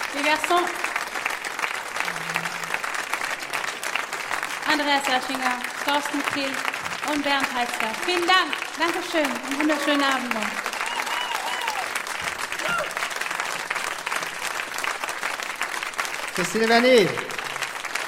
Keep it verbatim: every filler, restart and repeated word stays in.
Les garçons. Andreas Aschinger, Thorsten Kehl und Bernd Heitzler. Vielen Dank. Dankeschön. Einen wunderschönen Abend noch. Christine Vernier.